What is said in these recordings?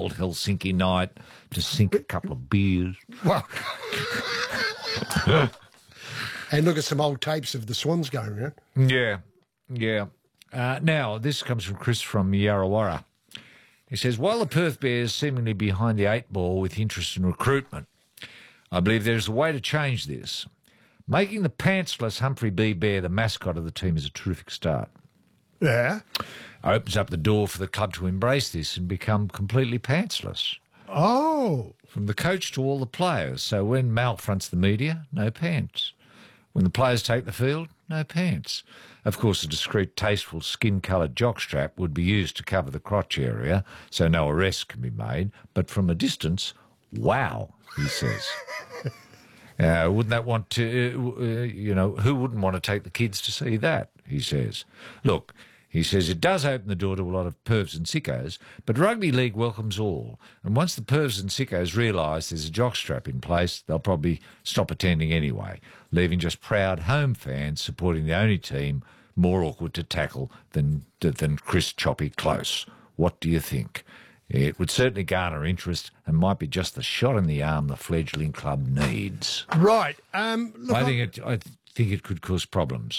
old Helsinki night to sink a couple of beers. Well, and look at some old tapes of the Swans going around. Yeah, yeah. Now, this comes from Chris from Yarrawarra. He says, while the Perth Bears seemingly behind the 8 ball with interest in recruitment, I believe there's a way to change this. Making the pantsless Humphrey B. Bear the mascot of the team is a terrific start. Yeah. Opens up the door for the club to embrace this and become completely pantsless. Oh. From the coach to all the players. So when Mal fronts the media, no pants. When the players take the field, no pants. Of course, a discreet, tasteful, skin-coloured jockstrap would be used to cover the crotch area so no arrest can be made. But from a distance, wow, he says. Wouldn't that want to, who wouldn't want to take the kids to see that, he says. Look, he says it does open the door to a lot of pervs and sickos, but rugby league welcomes all. And once the pervs and sickos realise there's a jockstrap in place, they'll probably stop attending anyway, leaving just proud home fans supporting the only team more awkward to tackle than Chris Choppy Close. What do you think? It would certainly garner interest and might be just the shot in the arm the fledgling club needs. Right. Look, I think it could cause problems.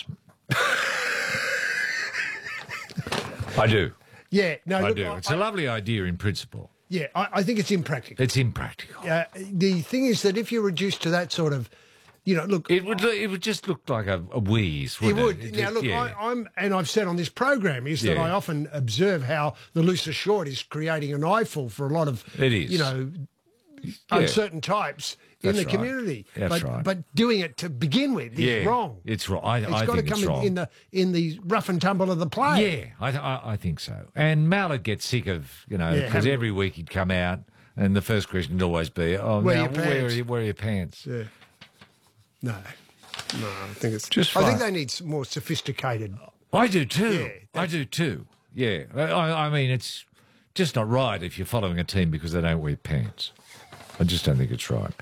I do. Yeah. No, I look, do. It's a lovely idea in principle. Yeah, I think it's impractical. It's impractical. The thing is that if you're reduced to that sort of, look, It would just look like a wheeze, it wouldn't would. it? Now, look, Yeah. I've said on this program is that Yeah. I often observe how the looser short is creating an eyeful for a lot of, It is. uncertain types in That's the right. community. That's right. But doing it to begin with is wrong. It's wrong. I It's got to think come it's wrong. in the rough and tumble of the play. Yeah, I think so. And Mallard gets sick of, because having- every week he'd come out and the first question would always be, Where are your pants? where are your pants? Yeah. No, I think it's Just I think fine. they need some more sophisticated. I do too. Yeah, I do too. Yeah. I mean, it's just not right if you're following a team because they don't wear pants. I just don't think it's right.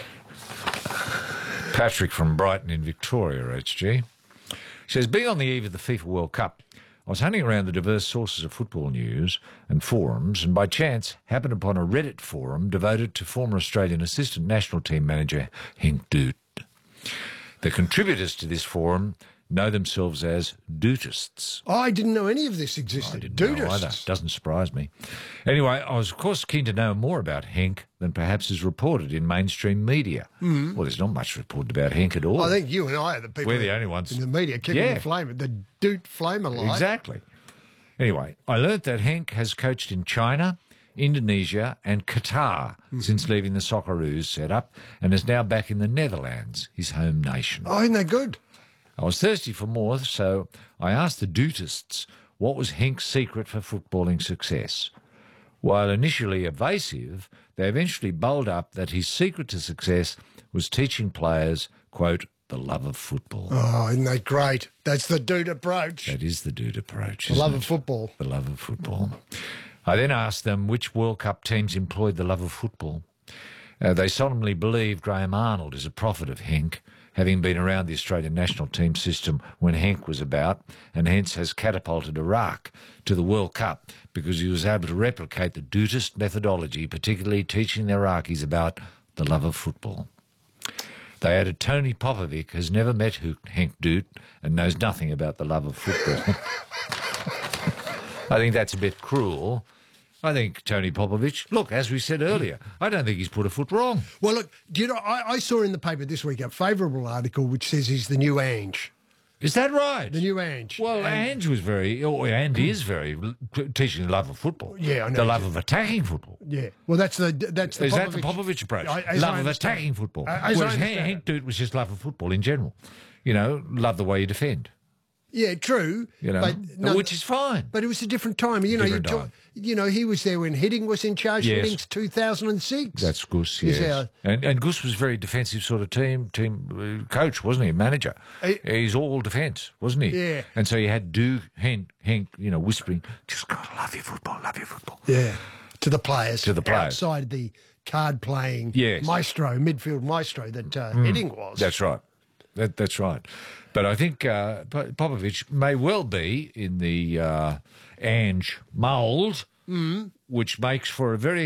Patrick from Brighton in Victoria, HG, says, being on the eve of the FIFA World Cup, I was hunting around the diverse sources of football news and forums and by chance happened upon a Reddit forum devoted to former Australian assistant national team manager Henk Doot. The contributors to this forum know themselves as Dootists. I didn't know any of this existed. I didn't know either. Doesn't surprise me. Anyway, I was, of course, keen to know more about Henk than perhaps is reported in mainstream media. Mm. Well, there's not much reported about Henk at all. I think you and I are the people. We're the only ones. in the media keeping the flame, the Doot flame alive. Exactly. Anyway, I learnt that Henk has coached in China, Indonesia and Qatar since leaving the Socceroos setup and is now back in the Netherlands, his home nation. Oh, isn't that good? I was thirsty for more, so I asked the Dootists what was Henk's secret for footballing success. While initially evasive, they eventually bowled up that his secret to success was teaching players, quote, the love of football. Oh, isn't that great? That's the Doot approach. That is the Doot approach, The love of football. The love of football. I then asked them which World Cup teams employed the love of football. They solemnly believe Graham Arnold is a prophet of Henk, having been around the Australian national team system when Henk was about, and hence has catapulted Iraq to the World Cup because he was able to replicate the Dootist methodology, particularly teaching the Iraqis about the love of football. They added Tony Popovic has never met Henk Doot and knows nothing about the love of football. I think that's a bit cruel. I think Tony Popovic, look, as we said earlier, I don't think he's put a foot wrong. Well, look, do you know, I saw in the paper this week a favourable article which says he's the new Ange. Is that right? The new Ange. Well, Ange was and is very teaching the love of football. Yeah, I know. The love of attacking football. Yeah. Well, that's the Is that the Popovic approach? Love of attacking football. Whereas Henk Doot was just love of football in general. Love the way you defend. Yeah, true. Which is fine. But it was a different time. He was there when Hiddink was in charge. Yes. Hiddink's 2006. That's Gus, yes. And Gus was a very defensive sort of team coach, wasn't he? Manager. He's all defence, wasn't he? Yeah. And so you had Henk, whispering, just gotta love your football, love your football. Yeah. To the players. Outside the card-playing maestro, midfield maestro that Hiddink was. That's right. That's right. But I think Popovic may well be in the Ange mould, which makes for a very